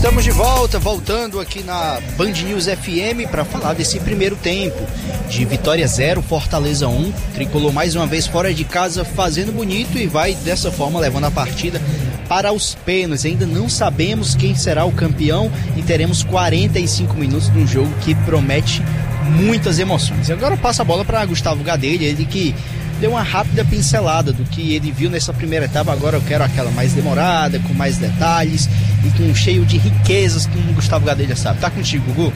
Estamos de volta, voltando aqui na Band News FM para falar desse primeiro tempo de Vitória 0, Fortaleza 1. Tricolor mais uma vez fora de casa fazendo bonito e vai dessa forma levando a partida para os pênaltis. Ainda não sabemos quem será o campeão e teremos 45 minutos de um jogo que promete muitas emoções. E agora passa a bola para Gustavo Gadelha, ele que deu uma rápida pincelada do que ele viu nessa primeira etapa. Agora eu quero aquela mais demorada, com mais detalhes e com cheio de riquezas, como o Gustavo Gadelha sabe. Tá contigo, Gugu?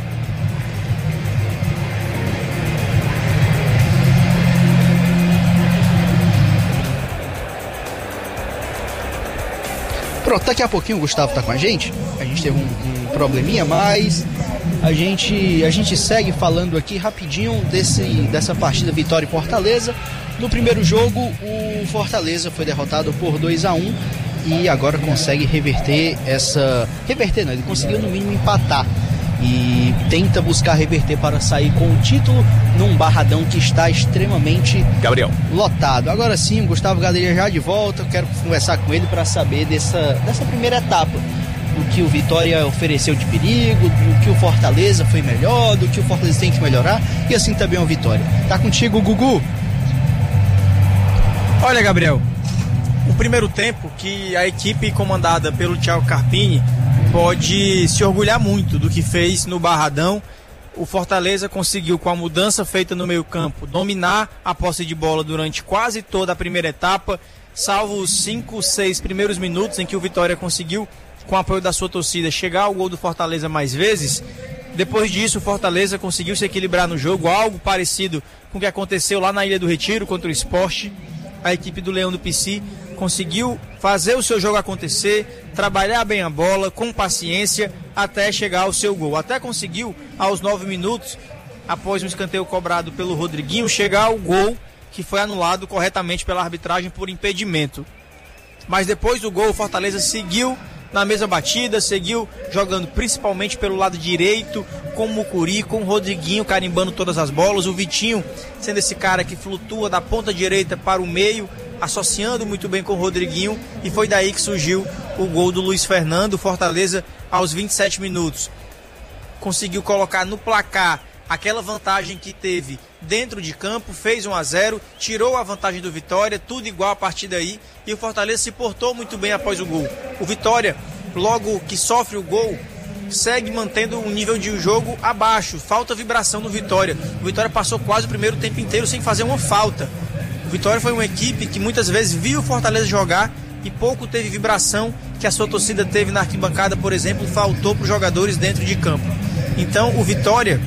Pronto, daqui a pouquinho o Gustavo tá com a gente. A gente teve um probleminha, mas a gente segue falando aqui rapidinho dessa partida Vitória e Fortaleza. No primeiro jogo, o Fortaleza foi derrotado por 2-1 e agora consegue reverter não, ele conseguiu no mínimo empatar e tenta buscar reverter para sair com o título num Barradão que está extremamente lotado. Agora sim, o Gustavo Gadelha já de volta, eu quero conversar com ele para saber dessa primeira etapa, do que o Vitória ofereceu de perigo, do que o Fortaleza foi melhor, do que o Fortaleza tem que melhorar e assim também o Vitória. Tá contigo, Gugu? Olha, Gabriel, o primeiro tempo que a equipe comandada pelo Thiago Carpini pode se orgulhar muito do que fez no Barradão. O Fortaleza conseguiu, com a mudança feita no meio-campo, dominar a posse de bola durante quase toda a primeira etapa, salvo os 5, 6 primeiros minutos em que o Vitória conseguiu, com o apoio da sua torcida, chegar ao gol do Fortaleza mais vezes. Depois disso, o Fortaleza conseguiu se equilibrar no jogo, algo parecido com o que aconteceu lá na Ilha do Retiro contra o Sport. A equipe do Leão do Pici conseguiu fazer o seu jogo acontecer, trabalhar bem a bola, com paciência, até chegar ao seu gol. Até conseguiu, aos 9 minutos, após um escanteio cobrado pelo Rodriguinho, chegar ao gol, que foi anulado corretamente pela arbitragem por impedimento. Mas depois do gol, o Fortaleza seguiu na mesma batida, seguiu jogando principalmente pelo lado direito, com o Mucuri, com o Rodriguinho carimbando todas as bolas, o Vitinho sendo esse cara que flutua da ponta direita para o meio, associando muito bem com o Rodriguinho, e foi daí que surgiu o gol do Luiz Fernando. Fortaleza, aos 27 minutos, conseguiu colocar no placar aquela vantagem que teve dentro de campo, fez 1-0, tirou a vantagem do Vitória, tudo igual a partir daí, e o Fortaleza se portou muito bem após o gol. O Vitória, logo que sofre o gol, segue mantendo um nível de jogo abaixo, falta vibração no Vitória. O Vitória passou quase o primeiro tempo inteiro sem fazer uma falta. O Vitória foi uma equipe que muitas vezes viu o Fortaleza jogar e pouco teve vibração que a sua torcida teve na arquibancada, por exemplo, faltou para os jogadores dentro de campo. Então o Vitória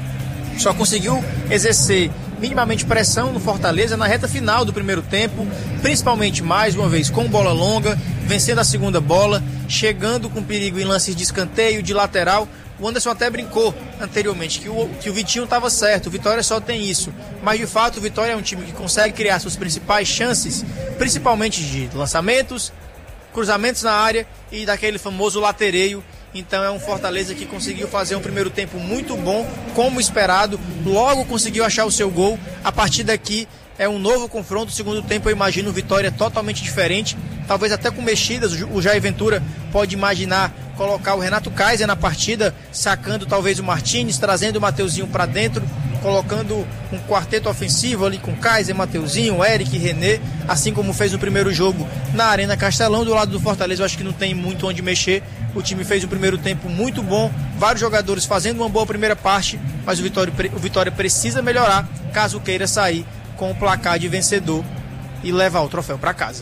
só conseguiu exercer minimamente pressão no Fortaleza na reta final do primeiro tempo, principalmente mais uma vez com bola longa, vencendo a segunda bola, chegando com perigo em lances de escanteio, de lateral. O Anderson até brincou anteriormente que o Vitinho estava certo, o Vitória só tem isso, mas de fato o Vitória é um time que consegue criar suas principais chances, principalmente de lançamentos, cruzamentos na área e daquele famoso latereio. Então é um Fortaleza que conseguiu fazer um primeiro tempo muito bom, como esperado, logo conseguiu achar o seu gol. A partir daqui é um novo confronto. O segundo tempo eu imagino Vitória totalmente diferente, talvez até com mexidas. O Jair Ventura pode imaginar colocar o Renato Kaiser na partida, sacando talvez o Martins, trazendo o Mateuzinho para dentro, colocando um quarteto ofensivo ali com Kaiser, Mateuzinho, Eric, René, assim como fez no primeiro jogo na Arena Castelão. Do lado do Fortaleza eu acho que não tem muito onde mexer. O time fez um primeiro tempo muito bom, vários jogadores fazendo uma boa primeira parte, mas o Vitória precisa melhorar caso queira sair com o placar de vencedor e levar o troféu para casa.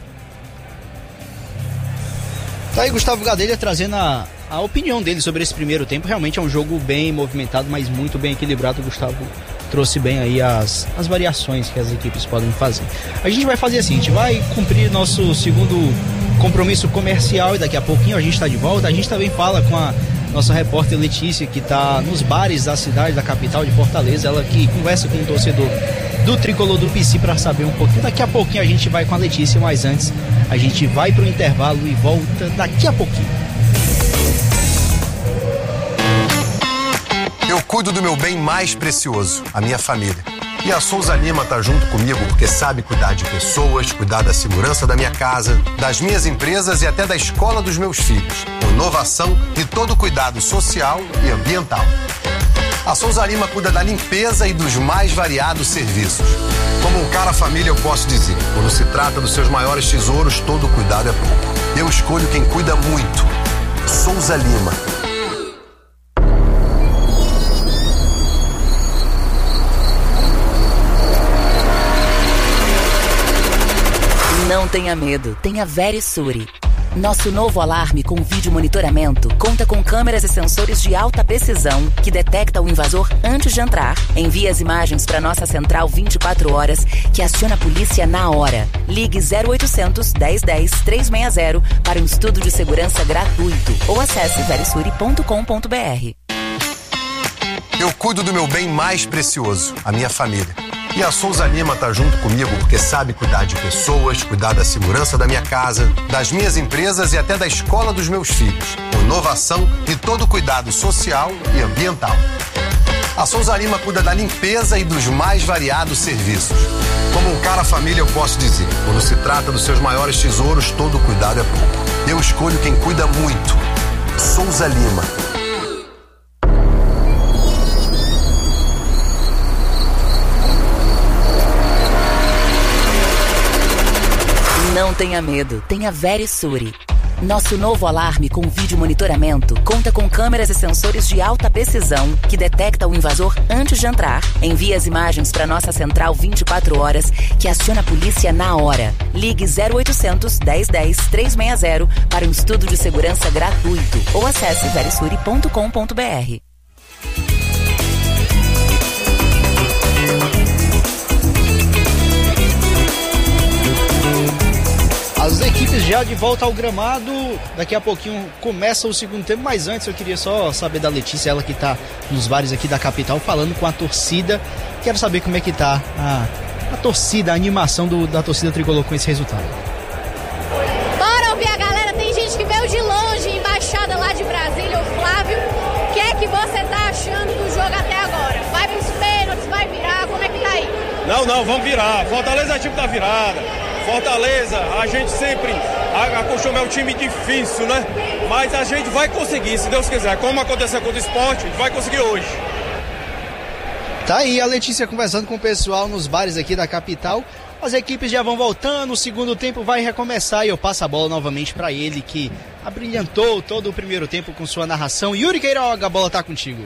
Tá aí Gustavo Gadelha trazendo a opinião dele sobre esse primeiro tempo. Realmente é um jogo bem movimentado, mas muito bem equilibrado. O Gustavo trouxe bem aí as variações que as equipes podem fazer. A gente vai fazer assim, a gente vai cumprir nosso segundo compromisso comercial e daqui a pouquinho a gente está de volta. A gente também fala com a nossa repórter Letícia, que está nos bares da cidade, da capital de Fortaleza, ela que conversa com o torcedor do Tricolor do Pici para saber um pouquinho. Daqui a pouquinho a gente vai com a Letícia, mas antes a gente vai para o intervalo e volta daqui a pouquinho. Eu cuido do meu bem mais precioso, a minha família. E a Souza Lima tá junto comigo porque sabe cuidar de pessoas, cuidar da segurança da minha casa, das minhas empresas e até da escola dos meus filhos. Com inovação e todo cuidado social e ambiental. A Souza Lima cuida da limpeza e dos mais variados serviços. Como um cara família, eu posso dizer, quando se trata dos seus maiores tesouros, todo cuidado é pouco. Eu escolho quem cuida muito. Souza Lima. Não tenha medo, tenha Verisure. Nosso novo alarme com vídeo monitoramento conta com câmeras e sensores de alta precisão que detecta o invasor antes de entrar. Envia as imagens para nossa central 24 horas que aciona a polícia na hora. Ligue 0800 1010 360 para um estudo de segurança gratuito ou acesse verisure.com.br. Eu cuido do meu bem mais precioso, a minha família. E a Souza Lima tá junto comigo porque sabe cuidar de pessoas, cuidar da segurança da minha casa, das minhas empresas e até da escola dos meus filhos. Com inovação e todo cuidado social e ambiental. A Souza Lima cuida da limpeza e dos mais variados serviços. Como um cara família, eu posso dizer, quando se trata dos seus maiores tesouros, todo cuidado é pouco. Eu escolho quem cuida muito. Souza Lima. Não tenha medo, tenha Verisure. Nosso novo alarme com vídeo monitoramento conta com câmeras e sensores de alta precisão que detecta o invasor antes de entrar. Envia as imagens para nossa central 24 horas que aciona a polícia na hora. Ligue 0800 1010 360 para um estudo de segurança gratuito ou acesse verisure.com.br. As equipes já de volta ao gramado, daqui a pouquinho começa o segundo tempo, mas antes eu queria só saber da Letícia, ela que tá nos bares aqui da capital falando com a torcida. Quero saber como é que tá a torcida, a animação da torcida tricolor com esse resultado. Bora ouvir a galera, tem gente que veio de longe, embaixada lá de Brasília, o Flávio. O que é que você tá achando do jogo até agora? Vai pros pênaltis, vai virar, como é que tá aí? Não, vamos virar. Fortaleza é time da virada. Fortaleza, a gente sempre acostuma, é um time difícil, né? Mas a gente vai conseguir, se Deus quiser. Como aconteceu com o Sport, vai conseguir hoje. Tá aí a Letícia conversando com o pessoal nos bares aqui da capital. As equipes já vão voltando, o segundo tempo vai recomeçar e eu passo a bola novamente para ele que abrilhantou todo o primeiro tempo com sua narração. Yuri Queiroga, a bola tá contigo.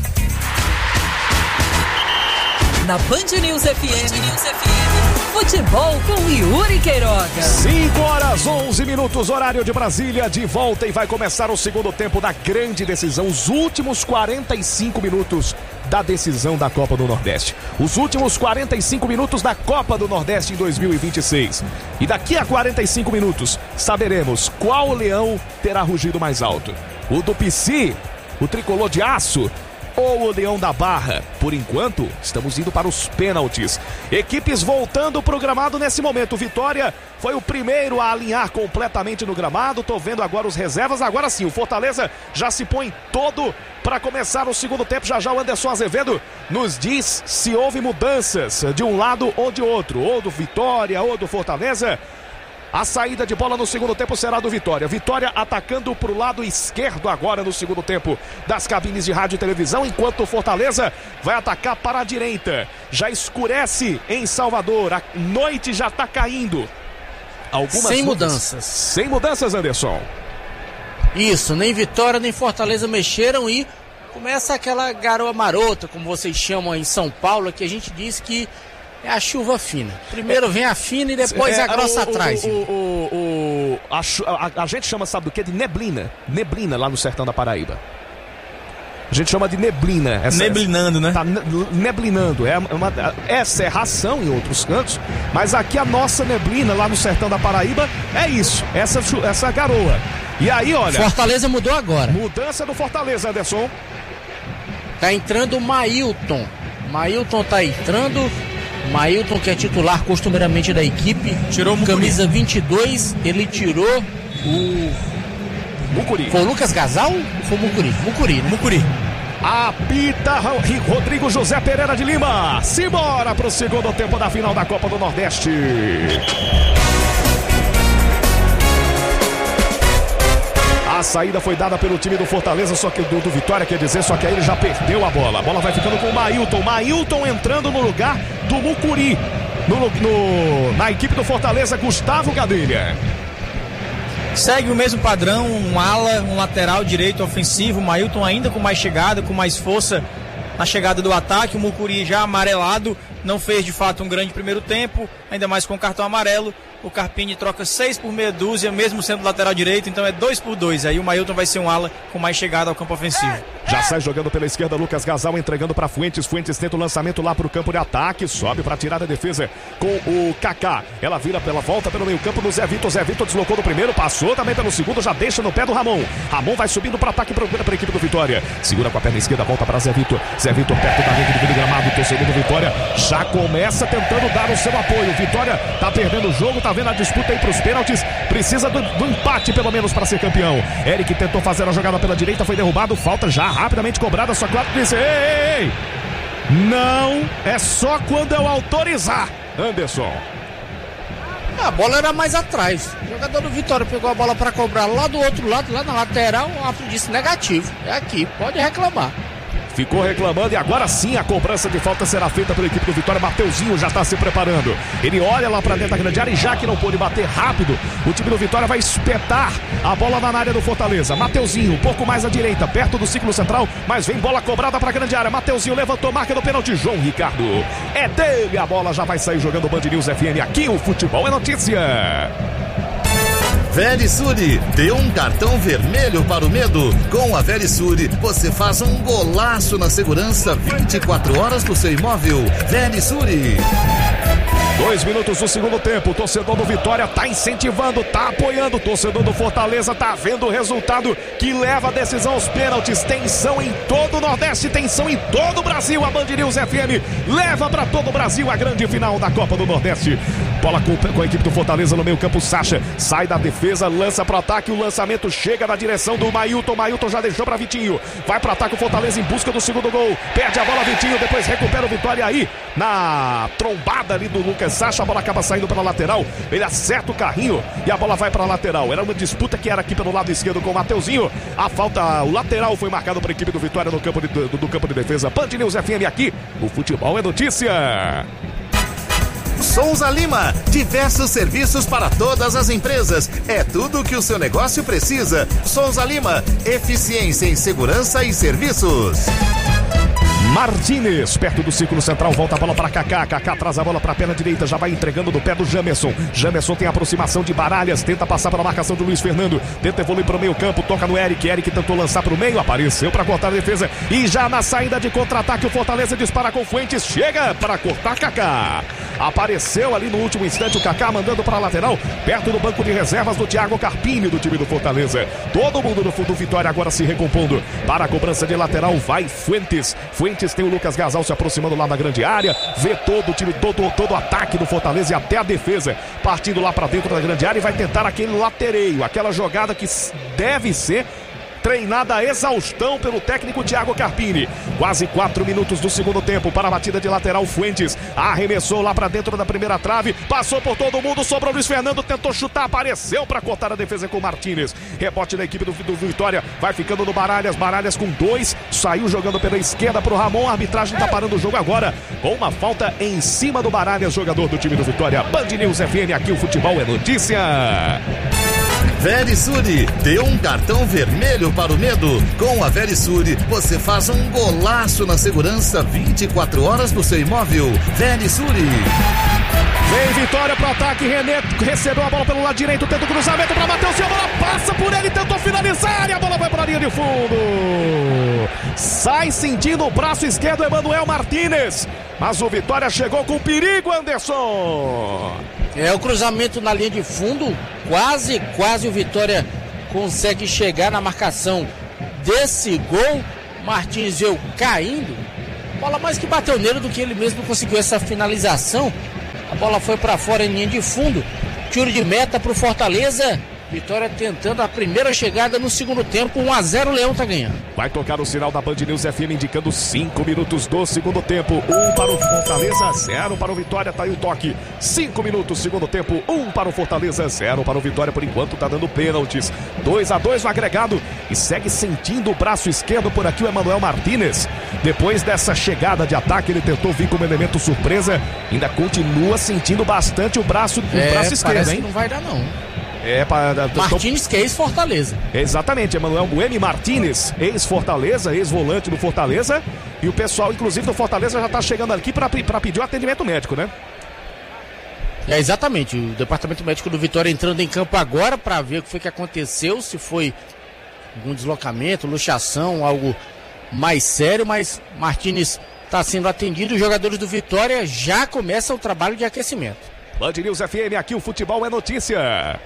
Na Band News FM. Futebol com Yuri Queiroga. 5h11, horário de Brasília, de volta e vai começar o segundo tempo da grande decisão, os últimos 45 minutos da decisão da Copa do Nordeste. Os últimos 45 minutos da Copa do Nordeste em 2026. E daqui a 45 minutos saberemos qual leão terá rugido mais alto. O do Pici, o tricolor de aço, ou o Leão da Barra. Por enquanto, estamos indo para os pênaltis. Equipes voltando para o gramado nesse momento. Vitória foi o primeiro a alinhar completamente no gramado. Tô vendo agora os reservas. Agora sim, o Fortaleza já se põe todo para começar o segundo tempo. Já o Anderson Azevedo nos diz se houve mudanças de um lado ou de outro, ou do Vitória ou do Fortaleza. A saída de bola no segundo tempo será do Vitória. Vitória atacando para o lado esquerdo agora no segundo tempo das cabines de rádio e televisão, enquanto o Fortaleza vai atacar para a direita. Já escurece em Salvador, a noite já está caindo. Sem mudanças. Sem mudanças, Anderson. Isso, nem Vitória nem Fortaleza mexeram e começa aquela garoa marota, como vocês chamam em São Paulo, que a gente diz que é a chuva fina. Primeiro vem a fina e depois a grossa atrás. A gente chama, sabe do que? De neblina. Neblina lá no sertão da Paraíba. A gente chama de neblina. Neblinando, né? Tá neblinando. É cerração em outros cantos, mas aqui a nossa neblina lá no sertão da Paraíba é isso. Essa garoa. E aí, olha... Fortaleza mudou agora. Mudança do Fortaleza, Anderson. Tá entrando o Mailton. Mailton tá entrando... Mailton, que é titular costumeiramente da equipe, tirou camisa 22, ele tirou o Mucuri. Foi o Lucas Gasal ou foi o Mucuri? Mucuri, né? Mucuri. Apita Rodrigo José Pereira de Lima. Simbora pro segundo tempo da final da Copa do Nordeste. A saída foi dada pelo time do Fortaleza, só que do Vitória, quer dizer, só que aí ele já perdeu a bola. A bola vai ficando com o Mailton. Mailton entrando no lugar do Mucuri. Na equipe do Fortaleza, Gustavo Gadelha. Segue o mesmo padrão, um ala, um lateral direito ofensivo. O Mailton ainda com mais chegada, com mais força na chegada do ataque. O Mucuri já amarelado, não fez de fato um grande primeiro tempo, ainda mais com o cartão amarelo. O Carpini troca 6 por meia dúzia, mesmo sendo lateral direito, então é 2 por 2. Aí o Mailton vai ser um ala com mais chegada ao campo ofensivo. Já sai jogando pela esquerda, Lucas Gasal entregando para Fuentes. Fuentes tenta o lançamento lá para o campo de ataque, sobe para tirar a defesa com o Kaká. Ela vira pela volta pelo meio campo no Zé Vitor. Zé Vitor deslocou no primeiro, passou também pelo segundo, já deixa no pé do Ramon. Ramon vai subindo para ataque para a equipe do Vitória. Segura com a perna esquerda, volta para Zé Vitor. Zé Vitor perto da rede do gramado, torcedor do Vitória já começa tentando dar o seu apoio. Vitória tá perdendo o jogo, tá vendo a disputa aí para os pênaltis, precisa do empate pelo menos para ser campeão. Eric tentou fazer a jogada pela direita, foi derrubado, falta já rapidamente cobrada, só que o árbitro disse: ei, não, é só quando eu autorizar. Anderson. A bola era mais atrás. O jogador do Vitória pegou a bola para cobrar lá do outro lado, lá na lateral. O árbitro disse negativo. É aqui, pode reclamar. Ficou reclamando e agora sim a cobrança de falta será feita pela equipe do Vitória. Mateuzinho já está se preparando. Ele olha lá para dentro da grande área e já que não pôde bater rápido, o time do Vitória vai espetar a bola na área do Fortaleza. Mateuzinho, um pouco mais à direita, perto do círculo central, mas vem bola cobrada para a grande área. Mateuzinho levantou, marca do pênalti. João Ricardo é dele, a bola já vai sair jogando Band News FM. Aqui o futebol é notícia. Verisure, dê um cartão vermelho para o medo. Com a Verisure, você faz um golaço na segurança 24 horas do seu imóvel. Verisure. 2 minutos do segundo tempo, o torcedor do Vitória tá incentivando, tá apoiando, o torcedor do Fortaleza tá vendo o resultado que leva a decisão aos pênaltis. Tensão em todo o Nordeste, tensão em todo o Brasil. A Band News FM leva para todo o Brasil a grande final da Copa do Nordeste. Bola com a equipe do Fortaleza no meio campo, Sacha sai da defesa, lança pro ataque, o lançamento chega na direção do Mailton. Mailton já deixou para Vitinho, vai pro ataque o Fortaleza em busca do segundo gol, perde a bola Vitinho, depois recupera o Vitória aí na trombada ali do Lucas Sacha, a bola acaba saindo pela lateral, ele acerta o carrinho e a bola vai para a lateral. Era uma disputa que era aqui pelo lado esquerdo com o Mateuzinho, a falta, o lateral foi marcado para a equipe do Vitória no campo do campo de defesa. Band News FM aqui, o futebol é notícia. Souza Lima, diversos serviços para todas as empresas. É tudo o que o seu negócio precisa. Souza Lima, eficiência em segurança e serviços. Martínez, perto do círculo central, volta a bola para Kaká. Kaká traz a bola para a perna direita, já vai entregando do pé do Jamerson. Jamerson tem a aproximação de Baralhas, tenta passar pela marcação do Luiz Fernando, tenta evoluir para o meio campo, toca no Eric. Eric tentou lançar para o meio, apareceu para cortar a defesa e já na saída de contra-ataque o Fortaleza dispara com Fuentes, chega para cortar Kaká. Apareceu ali no último instante o Kaká mandando para a lateral, perto do banco de reservas do Thiago Carpini do time do Fortaleza. Todo mundo no fundo Vitória agora se recompondo para a cobrança de lateral, vai Fuentes. Fuentes tem o Lucas Gasal se aproximando lá na grande área, vê todo o time, todo o ataque do Fortaleza e até a defesa partindo lá para dentro da grande área e vai tentar aquele latereio, aquela jogada que deve ser treinada a exaustão pelo técnico Thiago Carpini. Quase 4 minutos do segundo tempo para a batida de lateral. Fuentes arremessou lá para dentro da primeira trave, passou por todo mundo, sobrou Luiz Fernando, tentou chutar, apareceu para cortar a defesa com o Martínez. Rebote da equipe do Vitória, vai ficando no Baralhas. Baralhas com 2, saiu jogando pela esquerda para o Ramon. A arbitragem está parando o jogo agora com uma falta em cima do Baralhas, jogador do time do Vitória. Band News FM, aqui o futebol é notícia. Verisure, dê um cartão vermelho para o medo. Com a Verisure, você faz um golaço na segurança 24 horas do seu imóvel. Verisure. Vem Vitória pro ataque, René recebeu a bola pelo lado direito, tenta o cruzamento para Mateuzinho, a bola passa por ele, tentou finalizar e a bola vai para a linha de fundo. Sai sentindo o braço esquerdo Emanuel Martínez, mas o Vitória chegou com perigo, Anderson. É o cruzamento na linha de fundo, quase o Vitória consegue chegar na marcação desse gol. Martins veio caindo, bola mais que bateu nele do que ele mesmo conseguiu essa finalização. A bola foi para fora em linha de fundo, tiro de meta para o Fortaleza Vitória tentando a primeira chegada no segundo tempo. 1-0, o Leão tá ganhando. Vai tocar o sinal da Band News FM indicando 5 minutos do segundo tempo. 1 para o Fortaleza, 0 para o Vitória. Tá aí o toque. 5 minutos, segundo tempo. 1 para o Fortaleza, 0 para o Vitória. Por enquanto tá dando pênaltis. 2-2 no agregado. E segue sentindo o braço esquerdo por aqui o Emanuel Martínez. Depois dessa chegada de ataque, ele tentou vir como elemento surpresa. Ainda continua sentindo bastante o braço esquerdo, hein? Não vai dar, não. Martínez, que é ex-Fortaleza. Exatamente, Emanuel Martínez, ex-Fortaleza, ex-volante do Fortaleza. E o pessoal, inclusive, do Fortaleza já está chegando aqui para pedir o atendimento médico, né? Exatamente, o departamento médico do Vitória entrando em campo agora para ver o que foi que aconteceu, se foi algum deslocamento, luxação, algo mais sério, mas Martínez está sendo atendido e os jogadores do Vitória já começam o trabalho de aquecimento. Band News FM, aqui o futebol é notícia.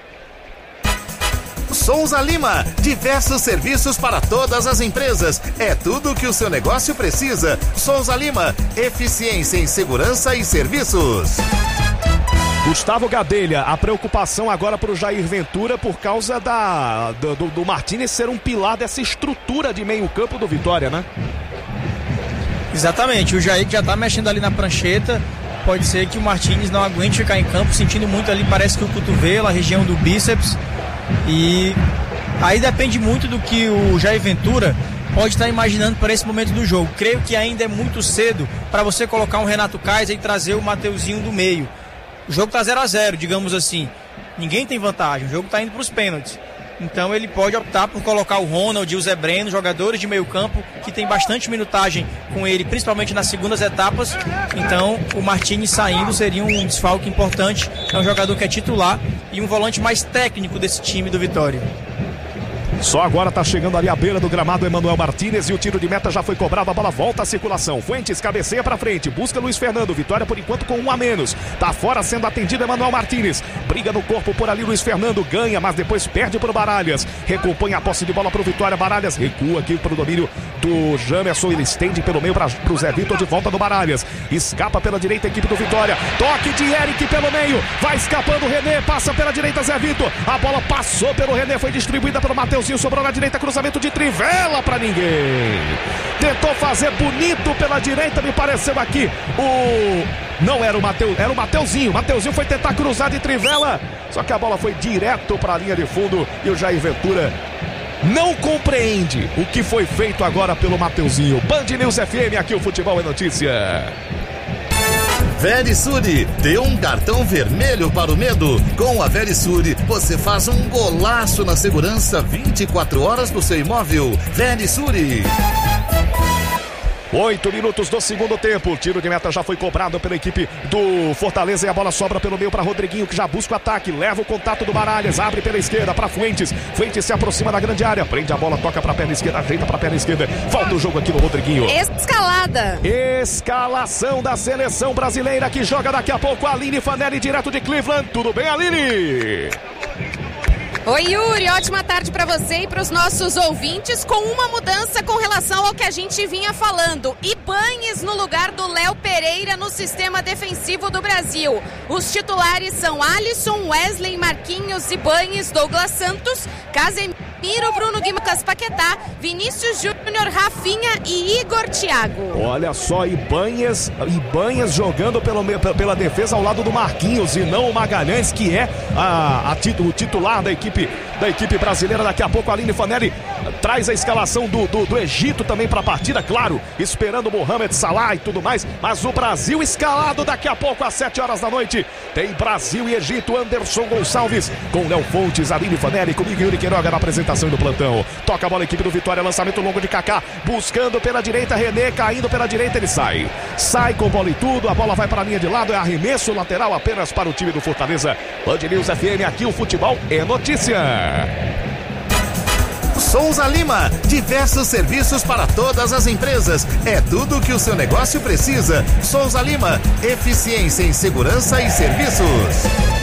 Souza Lima, diversos serviços para todas as empresas. É tudo o que o seu negócio precisa. Souza Lima, eficiência em segurança e serviços. Gustavo Gadelha, a preocupação agora para o Jair Ventura por causa do Martínez ser um pilar dessa estrutura de meio campo do Vitória, né? Exatamente, o Jair já tá mexendo ali na prancheta. Pode ser que o Martínez não aguente ficar em campo, sentindo muito ali, parece que o cotovelo, a região do bíceps. E aí depende muito do que o Jair Ventura pode estar imaginando para esse momento do jogo. Creio que ainda é muito cedo para você colocar um Renato Kaiser e trazer o Mateuzinho do meio. O jogo está 0-0, digamos assim. Ninguém tem vantagem, o jogo está indo para os pênaltis. Então ele pode optar por colocar o Ronald e o Zé Breno, jogadores de meio campo, que tem bastante minutagem com ele, principalmente nas segundas etapas. Então o Martínez saindo seria um desfalque importante. É um jogador que é titular e um volante mais técnico desse time do Vitória. Só agora tá chegando ali à beira do gramado Emanuel Martínez e o tiro de meta já foi cobrado, a bola volta à circulação. Fuentes cabeceia pra frente, busca Luiz Fernando, Vitória por enquanto com 1 a menos. Tá fora sendo atendido Emanuel Martínez, briga no corpo por ali Luiz Fernando, ganha, mas depois perde pro Baralhas. Recompõe a posse de bola pro Vitória, Baralhas recua aqui pro domínio do Jamerson, ele estende pelo meio pro Zé Vitor, de volta do Baralhas. Escapa pela direita a equipe do Vitória, toque de Eric pelo meio, vai escapando o René, passa pela direita Zé Vitor, a bola passou pelo René, foi distribuída pelo Matheus, sobrou na direita, cruzamento de Trivela pra ninguém. Tentou fazer bonito pela direita, me pareceu aqui. Não era o Mateus, era o Mateuzinho. Mateuzinho foi tentar cruzar de Trivela, só que a bola foi direto pra linha de fundo e o Jair Ventura não compreende o que foi feito agora pelo Mateuzinho. Band News FM, aqui o futebol é notícia. Verisure, dê um cartão vermelho para o medo. Com a Verisure, você faz um golaço na segurança 24 horas do seu imóvel. Verisure. 8 minutos do segundo tempo, o tiro de meta já foi cobrado pela equipe do Fortaleza e a bola sobra pelo meio para Rodriguinho, que já busca o ataque, leva o contato do Baralhas, abre pela esquerda para Fuentes, Fuentes se aproxima da grande área, prende a bola, toca para a perna esquerda, ajeita para a perna esquerda, volta o jogo aqui no Rodriguinho. Escalação da seleção brasileira que joga daqui a pouco, Aline Fanelli direto de Cleveland. Tudo bem, Aline? Oi, Yuri, ótima tarde para você e para os nossos ouvintes, com uma mudança com relação ao que a gente vinha falando. Ibáñez no lugar do Léo Pereira no sistema defensivo do Brasil. Os titulares são Alisson, Wesley, Marquinhos, Ibáñez, Douglas Santos, Casemiro, Bruno Guimarães, Paquetá, Vinícius Júnior, Rafinha e Igor Thiago. Olha só, Ibáñez jogando pela defesa ao lado do Marquinhos e não o Magalhães, que é o titular da equipe brasileira. Daqui a pouco a Aline Fanelli traz a escalação do Egito também para a partida, claro, esperando o Mohamed Salah e tudo mais, mas o Brasil escalado daqui a pouco às 7 horas da noite. Tem Brasil e Egito, Anderson Gonçalves com Léo Fontes, Aline Fanelli, comigo Yuri Queiroga na apresentação do plantão. Toca a bola a equipe do Vitória, lançamento longo de Kaká, buscando pela direita, René caindo pela direita, ele sai com bola e tudo, a bola vai para a linha de lado, é arremesso lateral apenas para o time do Fortaleza. Band News FM, aqui o futebol é notícia. Souza Lima, diversos serviços para todas as empresas. É tudo o que o seu negócio precisa. Souza Lima, eficiência em segurança e serviços.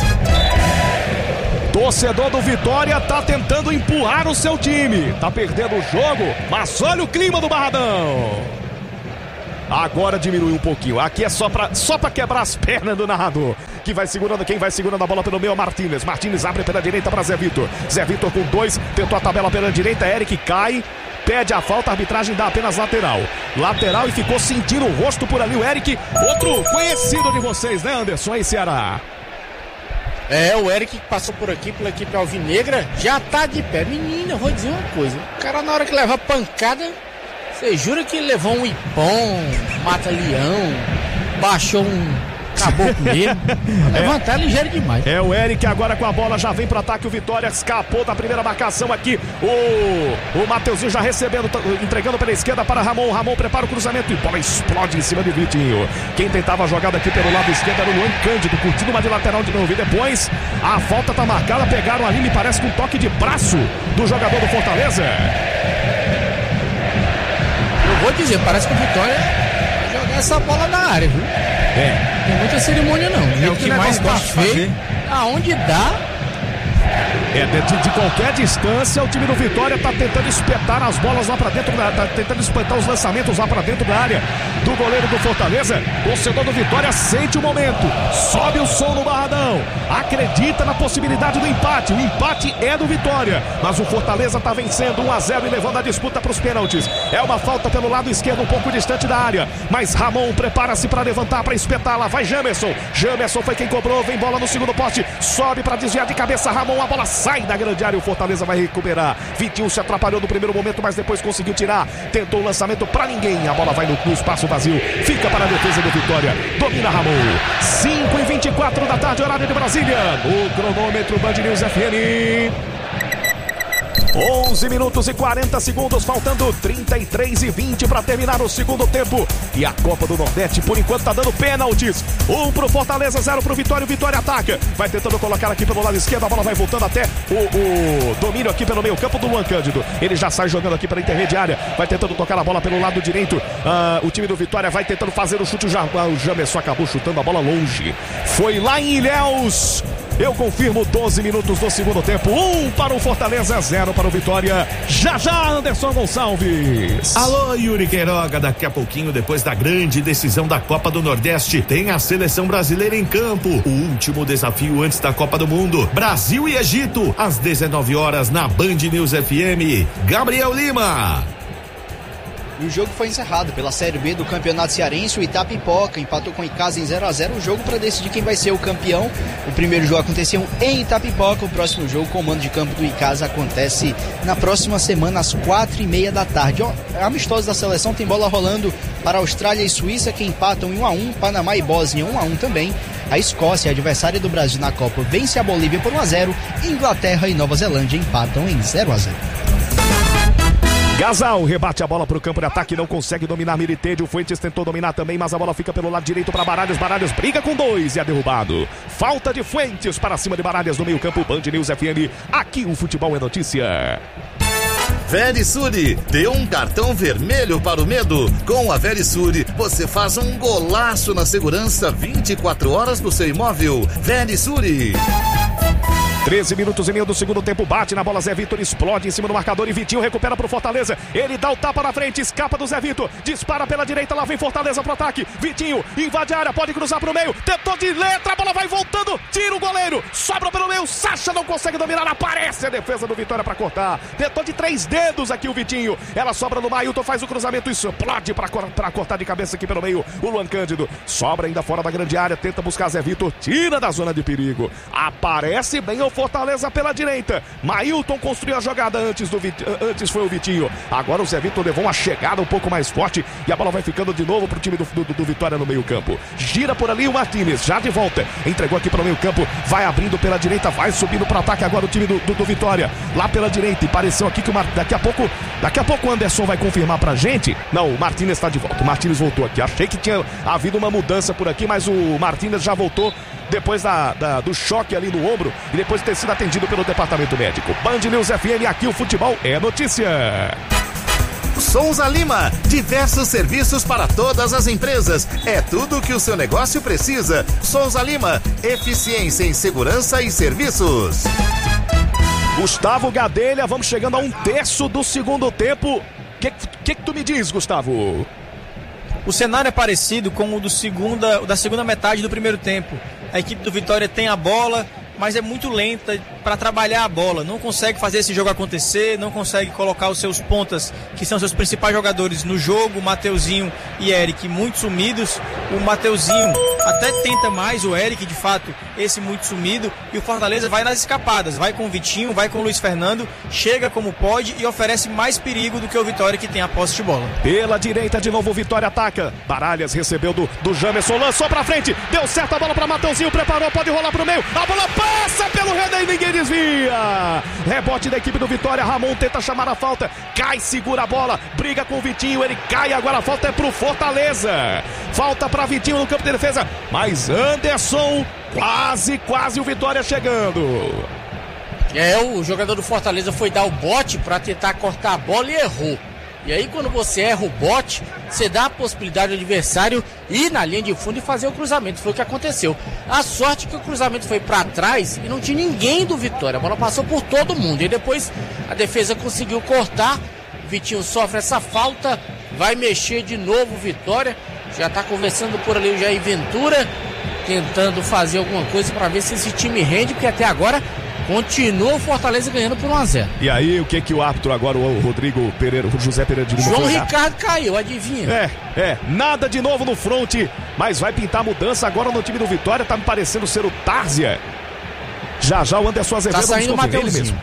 Torcedor do Vitória tá tentando empurrar o seu time. Tá perdendo o jogo, mas olha o clima do Barradão. Agora diminui um pouquinho. Aqui é só pra quebrar as pernas do narrador. Quem vai segurando a bola pelo meio é o Martínez. Martínez abre pela direita para Zé Vitor. Zé Vitor com 2, tentou a tabela pela direita. Eric cai, pede a falta, a arbitragem dá apenas lateral. Lateral e ficou sentindo o rosto por ali o Eric. Outro conhecido de vocês, né, Anderson? Aí, Ceará. O Eric que passou por aqui pela equipe alvinegra já tá de pé. Menina, eu vou dizer uma coisa. O cara na hora que leva pancada, você jura que levou um ipom, mata-leão, baixou um caboclo mesmo. Levantar ligeiro demais. É o Eric agora com a bola, já vem pro ataque o Vitória, escapou da primeira marcação aqui. O Mateuzinho já recebendo, entregando pela esquerda para Ramon. Ramon prepara o cruzamento e bola explode em cima de Vitinho. Quem tentava a jogada aqui pelo lado esquerdo era o Luan Cândido, curtindo uma de lateral de novo. E depois a falta tá marcada, pegaram ali, me parece com um toque de braço do jogador do Fortaleza. Eu vou dizer, parece que o Vitória vai jogar essa bola na área, viu? Não tem muita cerimônia não. É o que mais gosta de fazer. Aonde dá. De qualquer distância, o time do Vitória tá tentando espetar as bolas lá pra dentro, tá tentando espetar os lançamentos lá pra dentro da área do goleiro do Fortaleza. O torcedor do Vitória sente o momento, sobe o som no Barradão, acredita na possibilidade do empate. O empate é do Vitória, mas o Fortaleza tá vencendo 1-0 e levando a disputa pros pênaltis. É uma falta pelo lado esquerdo, um pouco distante da área, mas Ramon prepara-se pra levantar, pra espetar. Lá vai Jamerson. Jamerson foi quem cobrou, vem bola no segundo poste, sobe pra desviar de cabeça Ramon, a bola sai da grande área, o Fortaleza vai recuperar. Vitinho se atrapalhou no primeiro momento, mas depois conseguiu tirar, tentou o lançamento pra ninguém, a bola vai no espaço vazio, fica para a defesa do Vitória, domina Ramon. 5h24 da tarde, horário de Brasília, no cronômetro Band News FM. 11 minutos e 40 segundos, faltando 33:20 para terminar o segundo tempo. E a Copa do Nordeste, por enquanto, tá dando pênaltis. 1 pro Fortaleza, 0 pro Vitória. O Vitória ataca. Vai tentando colocar aqui pelo lado esquerdo. A bola vai voltando até o domínio aqui pelo meio campo do Luan Cândido. Ele já sai jogando aqui pela intermediária. Vai tentando tocar a bola pelo lado direito. O time do Vitória vai tentando fazer o chute. O Jamerson acabou chutando a bola longe. Foi lá em Ilhéus. Eu confirmo, 12 minutos do segundo tempo. 1 para o Fortaleza, 0 para o Vitória. Já Anderson Gonçalves. Alô, Yuri Queiroga. Daqui a pouquinho, depois da grande decisão da Copa do Nordeste, tem a seleção brasileira em campo. O último desafio antes da Copa do Mundo. Brasil e Egito, às 19 horas na Band News FM. Gabriel Lima. E o jogo foi encerrado pela Série B do Campeonato Cearense. O Itapipoca empatou com o Icasa em 0-0. O jogo para decidir quem vai ser o campeão. O primeiro jogo aconteceu em Itapipoca. O próximo jogo, com o mando de campo do Icasa, acontece na próxima semana, às 4h30 da tarde. Amistosos da seleção, tem bola rolando para Austrália e Suíça, que empatam em 1-1. Panamá e Bósnia 1-1 também. A Escócia, adversária do Brasil na Copa, vence a Bolívia por 1-0. Inglaterra e Nova Zelândia empatam em 0-0. Gasal rebate a bola para o campo de ataque, não consegue dominar Militede. O Fuentes tentou dominar também, mas a bola fica pelo lado direito para Baralhas. Baralhas briga com 2 e é derrubado. Falta de Fuentes para cima de Baralhas no meio campo. Band News FM, aqui o futebol é notícia. Verisure, dê um cartão vermelho para o medo. Com a Verisure, você faz um golaço na segurança 24 horas do seu imóvel. Verisure. 13 minutos e meio do segundo tempo, bate na bola, Zé Vitor explode em cima do marcador e Vitinho recupera pro Fortaleza. Ele dá o tapa na frente, escapa do Zé Vitor, dispara pela direita, lá vem Fortaleza pro ataque. Vitinho invade a área, pode cruzar pro meio, tentou de letra, a bola vai voltando, tira o goleiro, sobra pelo meio, Sacha não consegue dominar, aparece a defesa do Vitória pra cortar. Tentou de 3 dedos aqui o Vitinho, ela sobra no Mailton, faz o cruzamento, explode pra cortar de cabeça aqui pelo meio o Luan Cândido. Sobra ainda fora da grande área, tenta buscar Zé Vitor, tira da zona de perigo. Aparece bem o Fortaleza pela direita. Mailton construiu a jogada antes foi o Vitinho. Agora o Zé Vitor levou uma chegada um pouco mais forte e a bola vai ficando de novo pro time do Vitória no meio campo. Gira por ali o Martínez, já de volta. Entregou aqui pro meio campo, vai abrindo pela direita, vai subindo pro ataque agora o time do Vitória. Lá pela direita e pareceu aqui que daqui a pouco o Anderson vai confirmar pra gente. Não, o Martínez está de volta. O Martínez voltou aqui. Achei que tinha havido uma mudança por aqui, mas o Martínez já voltou depois do choque ali no ombro e depois de ter sido atendido pelo departamento médico. Band News FM, aqui o futebol é notícia. Souza Lima, diversos serviços para todas as empresas. É tudo o que o seu negócio precisa. Souza Lima, eficiência em segurança e serviços. Gustavo Gadelha, vamos chegando a 1/3 do segundo tempo. O que tu me diz, Gustavo? O cenário é parecido com o da segunda metade do primeiro tempo. A equipe do Vitória tem a bola, mas é muito lenta para trabalhar a bola. Não consegue fazer esse jogo acontecer, não consegue colocar os seus pontas, que são seus principais jogadores, no jogo. Mateuzinho e Eric muito sumidos. O Mateuzinho até tenta mais, o Eric, de fato, esse muito sumido. E o Fortaleza vai nas escapadas, vai com o Vitinho, vai com o Luiz Fernando, chega como pode e oferece mais perigo do que o Vitória, que tem a posse de bola. Pela direita, de novo o Vitória ataca. Baralhas recebeu do Jamerson, lançou pra frente, deu certo a bola pra Mateuzinho, preparou, pode rolar pro meio. A bola passa pelo René e ninguém desvia. Rebote da equipe do Vitória, Ramon tenta chamar a falta, cai, segura a bola, briga com o Vitinho, ele cai, agora a falta é pro Fortaleza. Falta pra Vitinho no campo de defesa, mas Anderson, quase o Vitória chegando. O jogador do Fortaleza foi dar o bote pra tentar cortar a bola e errou. E aí quando você erra o bote, você dá a possibilidade ao adversário ir na linha de fundo e fazer o cruzamento. Foi o que aconteceu. A sorte é que o cruzamento foi para trás e não tinha ninguém do Vitória. A bola passou por todo mundo. E depois a defesa conseguiu cortar. Vitinho sofre essa falta. Vai mexer de novo o Vitória. Já está conversando por ali o Jair Ventura, tentando fazer alguma coisa para ver se esse time rende, porque até agora continua o Fortaleza ganhando por 1-0. E aí, o que o árbitro agora, o Rodrigo Pereira, o José Pereira de Lima, João Ricardo caiu, adivinha? Nada de novo no fronte, mas vai pintar mudança agora no time do Vitória, tá me parecendo ser o Tárzia. Já o Anderson Azevedo, tá saindo o Mateuzinho.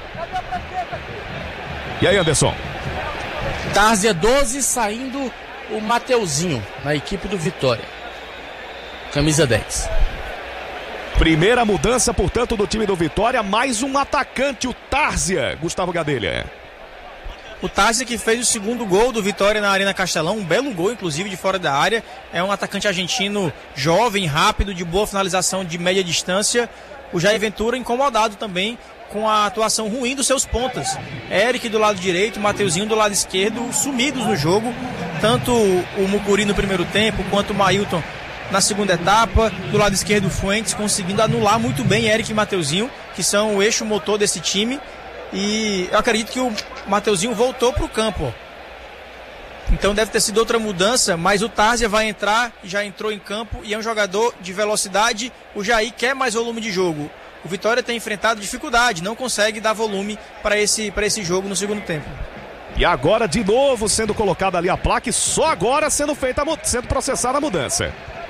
E aí, Anderson? Tárzia 12, saindo o Mateuzinho na equipe do Vitória. Camisa 10. Primeira mudança, portanto, do time do Vitória, mais um atacante, o Tárzia, Gustavo Gadelha. O Tárzia, que fez o segundo gol do Vitória na Arena Castelão, um belo gol, inclusive, de fora da área. É um atacante argentino jovem, rápido, de boa finalização de média distância. O Jair Ventura incomodado também com a atuação ruim dos seus pontas. Eric do lado direito, Mateuzinho do lado esquerdo, sumidos no jogo. Tanto o Mucuri no primeiro tempo, quanto o Mailton na segunda etapa. Do lado esquerdo, o Fuentes conseguindo anular muito bem Eric e Mateuzinho, que são o eixo motor desse time. E eu acredito que o Mateuzinho voltou para o campo. Então deve ter sido outra mudança, mas o Tárzia vai entrar, já entrou em campo e é um jogador de velocidade. O Jair quer mais volume de jogo. O Vitória tem enfrentado dificuldade, não consegue dar volume para esse jogo no segundo tempo. E agora de novo sendo colocada ali a placa e só agora sendo processada a mudança.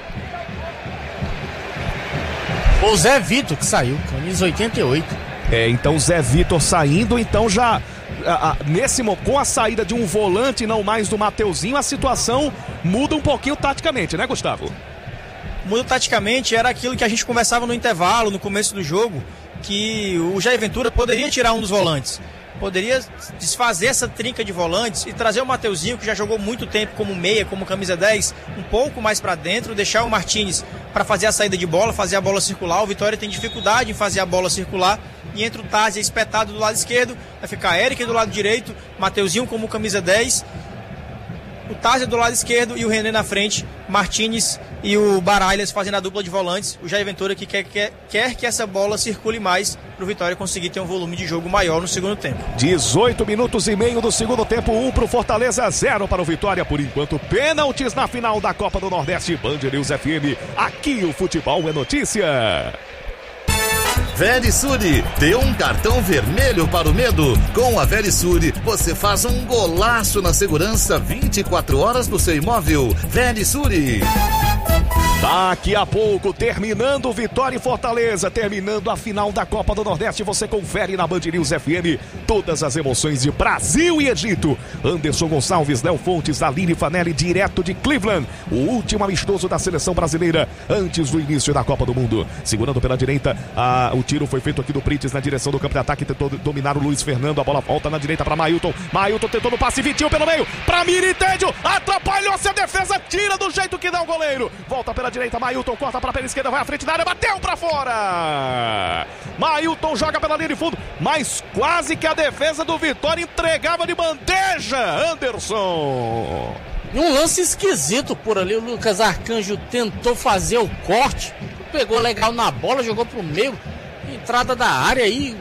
O Zé Vitor que saiu, camisa 88. Então Zé Vitor saindo, então já com a saída de um volante, não mais do Mateuzinho, a situação muda um pouquinho taticamente, né, Gustavo? Muda taticamente, era aquilo que a gente conversava no intervalo, no começo do jogo, que o Jair Ventura poderia tirar um dos volantes. Poderia desfazer essa trinca de volantes e trazer o Mateuzinho, que já jogou muito tempo como meia, como camisa 10, um pouco mais para dentro, deixar o Martínez para fazer a saída de bola, fazer a bola circular. O Vitória tem dificuldade em fazer a bola circular. E entre o Tárzia espetado do lado esquerdo, vai ficar Eric do lado direito, Mateuzinho como camisa 10, o Tárzia do lado esquerdo e o René na frente, Martínez e o Baralhas fazendo a dupla de volantes. O Jair Ventura que quer que essa bola circule mais para o Vitória conseguir ter um volume de jogo maior no segundo tempo. 18 minutos e meio do segundo tempo, 1 para o Fortaleza, 0 para o Vitória. Por enquanto, pênaltis na final da Copa do Nordeste. Band News FM, aqui o futebol é notícia. Verisure, dê um cartão vermelho para o medo. Com a Verisure, você faz um golaço na segurança 24 horas do seu imóvel. Verisure. Daqui a pouco, terminando Vitória e Fortaleza, terminando a final da Copa do Nordeste, você confere na Band News FM todas as emoções de Brasil e Egito. Anderson Gonçalves, Léo Fontes, Aline Fanelli, direto de Cleveland, o último amistoso da seleção brasileira antes do início da Copa do Mundo. Segurando pela direita, o tiro foi feito aqui do Prites na direção do campo de ataque, tentou dominar o Luiz Fernando, a bola volta na direita para Mailton. Mailton tentou no passe, Vitinho pelo meio, para Miritêndio, atrapalhou-se a defesa, tira do jeito que dá o goleiro. Volta pela direita, Mailton corta para a pela esquerda, vai à frente da área, bateu para fora. Mailton joga pela linha de fundo, mas quase que a defesa do Vitória entregava de bandeja, Anderson. Um lance esquisito por ali, o Lucas Arcanjo tentou fazer o corte, pegou legal na bola, jogou pro meio, entrada da área aí.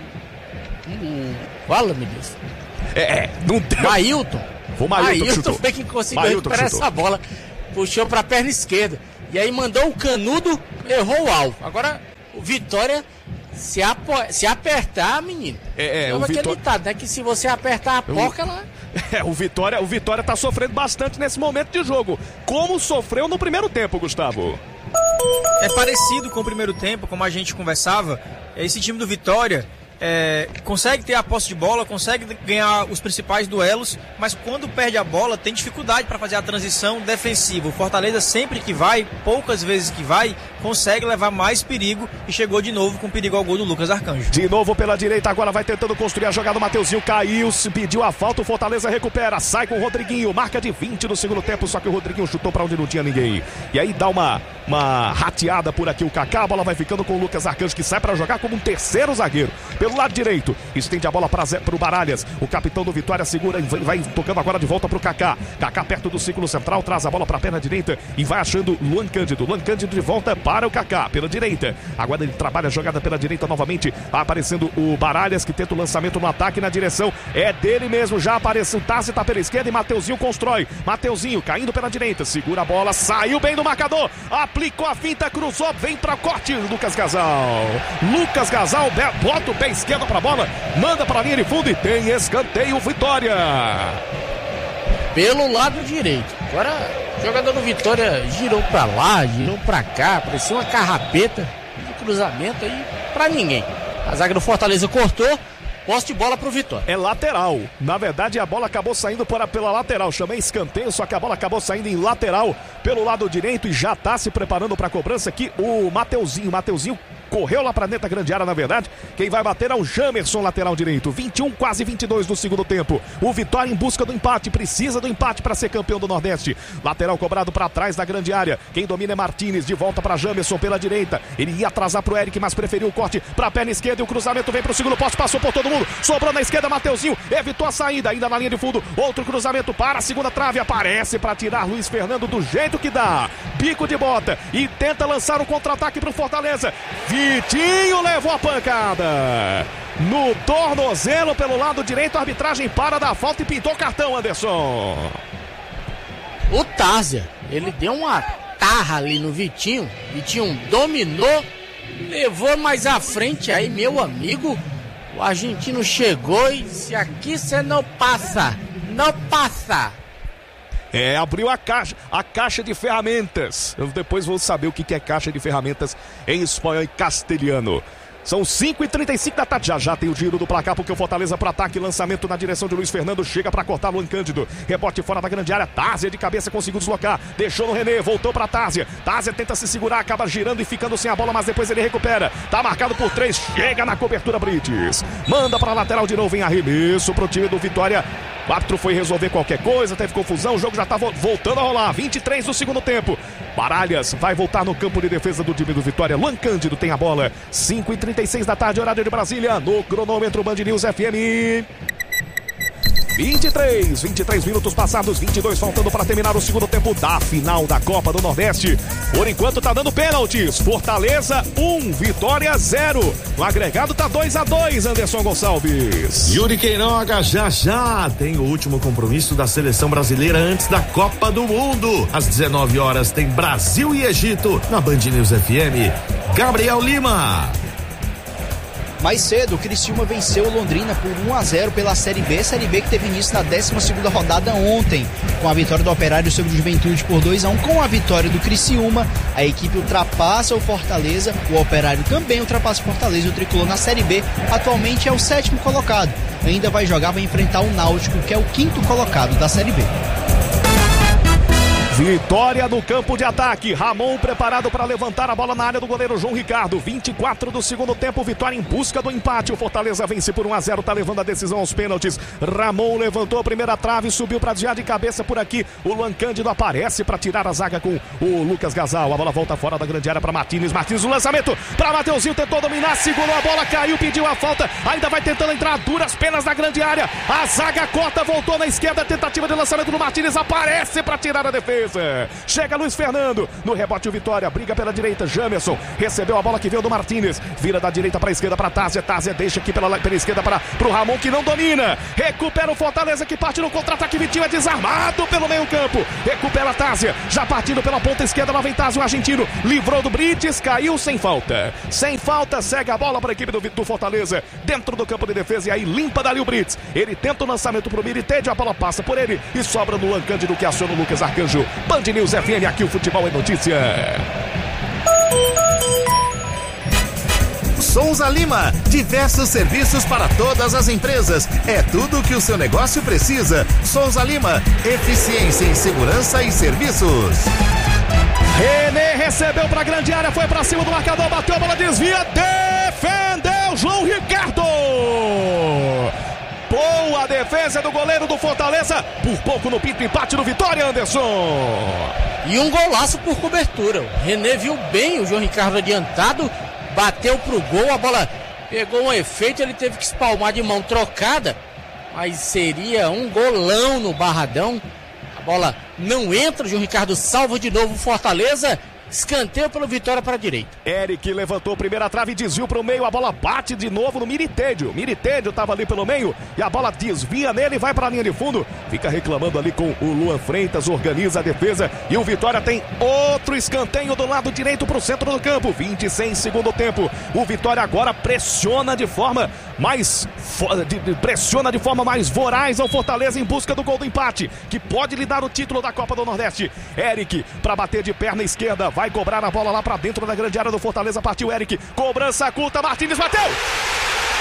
Fala, me diz. Não deu. Mailton. Foi o Mailton foi quem conseguiu recuperar essa bola. puxou pra perna esquerda. E aí mandou o canudo, errou o alvo. Agora, o Vitória, se apertar, menino. O Vitória... ditado, né? Que se você apertar a porca, ela... O Vitória tá sofrendo bastante nesse momento de jogo. Como sofreu no primeiro tempo, Gustavo? É parecido com o primeiro tempo, como a gente conversava. Esse time do Vitória consegue ter a posse de bola, consegue ganhar os principais duelos, mas quando perde a bola tem dificuldade para fazer a transição defensiva. O Fortaleza sempre que vai, poucas vezes que vai, consegue levar mais perigo e chegou de novo com perigo ao gol do Lucas Arcanjo. De novo pela direita, agora vai tentando construir a jogada. O Mateuzinho caiu, se pediu a falta, o Fortaleza recupera, sai com o Rodriguinho, marca de 20 no segundo tempo, só que o Rodriguinho chutou para onde não tinha ninguém. E aí dá uma rateada por aqui o Kaká, a bola vai ficando com o Lucas Arcanjo, que sai para jogar como um terceiro zagueiro. Pelo lado direito, estende a bola para o Baralhas, o capitão do Vitória segura e vai tocando agora de volta para o Kaká. Kaká perto do círculo central, traz a bola para a perna direita e vai achando Luan Cândido. Luan Cândido de volta para o Kaká, pela direita. Agora ele trabalha a jogada pela direita novamente, aparecendo o Baralhas, que tenta o lançamento no ataque na direção. É dele mesmo, já apareceu. Tassi tá pela esquerda e Mateuzinho constrói. Mateuzinho caindo pela direita, segura a bola, saiu bem do marcador, aplicou a finta, cruzou, vem para corte. Lucas Gasal bota o pé esquerdo para a bola, manda para a linha de fundo e tem escanteio. Vitória pelo lado direito. Agora o jogador do Vitória girou para lá, girou para cá, parecia uma carrapeta de cruzamento aí para ninguém. A zaga do Fortaleza cortou. Posse de bola pro Vitória. É lateral. Na verdade, a bola acabou saindo pela lateral. Chamei escanteio, só que a bola acabou saindo em lateral pelo lado direito e já tá se preparando para a cobrança aqui o Mateuzinho. Mateuzinho correu lá para dentro da grande área, na verdade. Quem vai bater é o Jamerson, lateral direito. 21, quase 22 no segundo tempo. O Vitória em busca do empate, precisa do empate para ser campeão do Nordeste. Lateral cobrado para trás da grande área. Quem domina é Martínez, de volta para Jamerson pela direita. Ele ia atrasar pro Eric, mas preferiu o corte para a perna esquerda e o cruzamento vem pro segundo poste, passou por todo mundo. Sobrou na esquerda, Mateuzinho evitou a saída, ainda na linha de fundo. Outro cruzamento para a segunda trave, aparece para tirar Luiz Fernando do jeito que dá. Bico de bota e tenta lançar o contra-ataque pro Fortaleza. Vitinho levou a pancada no tornozelo pelo lado direito. A arbitragem para da falta e pintou cartão, Anderson. O Tárzia, ele deu uma tarra ali no Vitinho. Vitinho dominou, levou mais à frente. Aí, meu amigo, o argentino chegou e disse: aqui você não passa, não passa. Abriu a caixa de ferramentas. Eu depois vou saber o que é caixa de ferramentas em espanhol e castelhano. São 5h35 da tarde, já tem o giro do placar, porque o Fortaleza para ataque, lançamento na direção de Luiz Fernando, chega para cortar Luan Cândido, rebote fora da grande área, Tárzia de cabeça conseguiu deslocar, deixou no René, voltou para Tárzia tenta se segurar, acaba girando e ficando sem a bola, mas depois ele recupera, tá marcado por 3, chega na cobertura Brites, manda para lateral de novo, em arremesso pro time do Vitória. O árbitro foi resolver qualquer coisa, teve confusão, o jogo já tá voltando a rolar, 23 do segundo tempo. Baralhas vai voltar no campo de defesa do time do Vitória. Luan Cândido tem a bola. 5h36 da tarde, horário de Brasília, no cronômetro Band News FM. 23 minutos passados, 22 faltando para terminar o segundo tempo da final da Copa do Nordeste. Por enquanto tá dando pênaltis. Fortaleza 1, Vitória 0. O agregado tá 2-2, Anderson Gonçalves. Yuri Queiroga já tem o último compromisso da seleção brasileira antes da Copa do Mundo. Às 19 horas tem Brasil e Egito na Band News FM. Gabriel Lima. Mais cedo, o Criciúma venceu o Londrina por 1-0 pela Série B que teve início na 12ª rodada ontem, com a vitória do Operário sobre o Juventude por 2-1. Com a vitória do Criciúma, a equipe ultrapassa o Fortaleza, o Operário também ultrapassa o Fortaleza, o Tricolor na Série B, atualmente é o 7º colocado, ainda vai enfrentar o Náutico, que é o 5º colocado da Série B. Vitória no campo de ataque. Ramon preparado para levantar a bola na área do goleiro João Ricardo. 24 do segundo tempo. Vitória em busca do empate. O Fortaleza vence por 1-0. Tá levando a decisão aos pênaltis. Ramon levantou a primeira trave. Subiu para desviar de cabeça por aqui. O Luan Cândido aparece para tirar a zaga com o Lucas Gasal. A bola volta fora da grande área para Martínez. Martínez, o lançamento para Mateuzinho. Tentou dominar. Segurou a bola. Caiu. Pediu a falta. Ainda vai tentando entrar. Duras penas na grande área. A zaga corta. Voltou na esquerda. Tentativa de lançamento do Martínez. Aparece para tirar a defesa. Fortaleza. Chega Luiz Fernando, no rebote o Vitória, briga pela direita, Jamerson, recebeu a bola que veio do Martínez, vira da direita para a esquerda para Tásia deixa aqui pela esquerda para o Ramon, que não domina, recupera o Fortaleza, que parte no contra-ataque, Vitinho é desarmado pelo meio campo, recupera a Tásia, já partindo pela ponta esquerda, lá vem Tásia, o argentino, livrou do Brites, caiu sem falta, segue a bola para a equipe do Fortaleza, dentro do campo de defesa, e aí limpa dali o Brites, ele tenta o lançamento pro Miritede, a bola passa por ele, e sobra no Luan Cândido, que aciona o Lucas Arcanjo. Band News FM, aqui o futebol é notícia. Souza Lima, diversos serviços para todas as empresas. É tudo o que o seu negócio precisa. Souza Lima, eficiência em segurança e serviços. René recebeu para a grande área, foi para cima do marcador, bateu a bola, desvia, defendeu João Ricardo. Boa defesa do goleiro do Fortaleza, por pouco no pinto, empate do Vitória, Anderson. E um golaço por cobertura. O René viu bem o João Ricardo adiantado, bateu pro gol, a bola pegou um efeito, ele teve que espalmar de mão trocada, mas seria um golão no Barradão. A bola não entra, o João Ricardo salva de novo o Fortaleza. Escanteio pelo Vitória para a direita. Eric levantou primeira trave, desviou para o meio, a bola bate de novo no Miritêdio. Miritêdio estava ali pelo meio e a bola desvia nele, vai para a linha de fundo. Fica reclamando ali com o Luan Freitas, organiza a defesa e o Vitória tem outro escanteio do lado direito para o centro do campo. 26 segundo tempo. O Vitória agora pressiona de forma mais voraz ao Fortaleza em busca do gol do empate, que pode lhe dar o título da Copa do Nordeste. Eric para bater de perna esquerda, vai cobrar a bola lá pra dentro da grande área do Fortaleza, partiu Eric, cobrança curta, Martínez bateu!